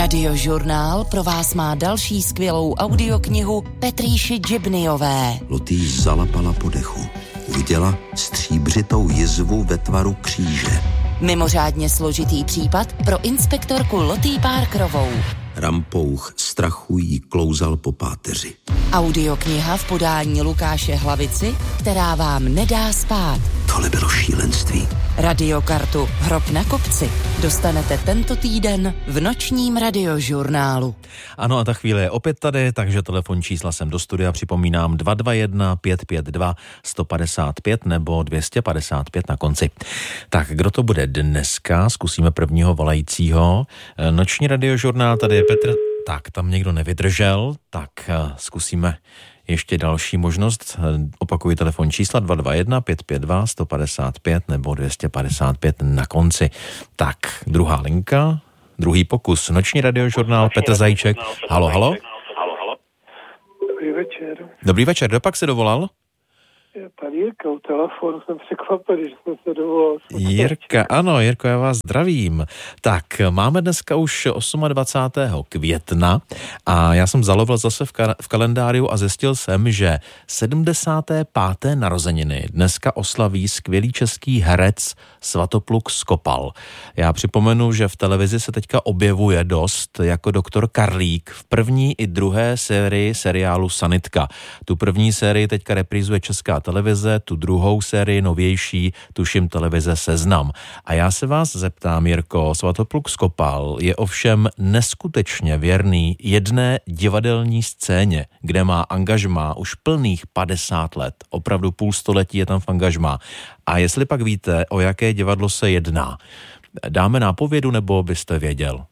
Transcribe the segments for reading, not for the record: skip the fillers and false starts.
Radiožurnál pro vás má další skvělou audioknihu Petrýši Džibnyové. Lotý zalapala po dechu. Uviděla stříbřitou jizvu ve tvaru kříže. Mimořádně složitý případ pro inspektorku Lotý Parkerovou. Rampouch strachu jí klouzal po páteři. Audiokniha v podání Lukáše Hlavici, která vám nedá spát. Tohle bylo šílenství. Radiokartu Hrob na kopci dostanete tento týden v nočním radiožurnálu. Ano, a ta chvíle je opět tady, takže telefon čísla sem do studia připomínám 221 552 155 nebo 255 na konci. Tak, kdo to bude dneska? Zkusíme prvního volajícího. Noční radiožurnál, tady je Petr. Tak, tam někdo nevydržel, tak zkusíme ještě další možnost. Opakuji telefon čísla 221 552 155 nebo 255 na konci. Tak, druhá linka, druhý pokus. Noční radiožurnál, Petr Zajíček. Halo, halo. Dobrý večer. Dobrý večer, kdo pak se dovolal? Pan Jirka u telefonu, jsem překvapený, že jsem se dovolal. Jirka, ano, Jirko, já vás zdravím. Tak, máme dneska už 28. května a já jsem zalovil zase v kalendáriu a zjistil jsem, že 75. narozeniny dneska oslaví skvělý český herec Svatopluk Skopal. Já připomenu, že v televizi se teďka objevuje dost jako doktor Karlík v první i druhé sérii seriálu Sanitka. Tu první sérii teďka reprízuje Česká televize, tu druhou sérii novější, tuším televize Seznam. A já se vás zeptám, Jirko, Svatopluk Skopal je ovšem neskutečně věrný jedné divadelní scéně, kde má angažmá už plných 50 let. Opravdu půl století je tam v angažmá. A jestli pak víte, o jaké divadlo se jedná, dáme nápovědu, nebo byste věděl?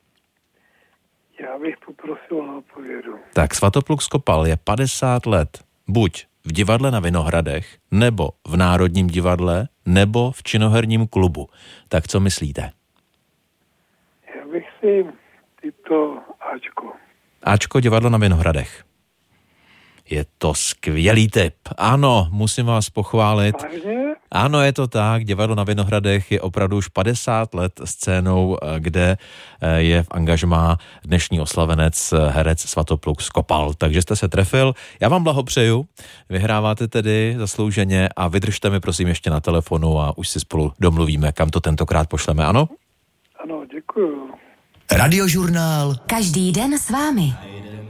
Já bych poprosil nápovědu. Tak Svatopluk Skopal je 50 let buď v divadle na Vinohradech, nebo v Národním divadle, nebo v činoherním klubu. Tak co myslíte? Já bych si tyto Ačko. Ačko, divadlo na Vinohradech. Je to skvělý tip. Ano, musím vás pochválit. Vážně? Ano, je to tak. Divadlo na Vinohradech je opravdu už 50 let scénou, kde je v angažmá dnešní oslavenec herec Svatopluk Skopal. Takže jste se trefil. Já vám blahopřeju. Vyhráváte tedy zaslouženě a vydržte mi prosím ještě na telefonu a už si spolu domluvíme, kam to tentokrát pošleme, ano? Ano, děkuju. Radiožurnál. Každý den s vámi.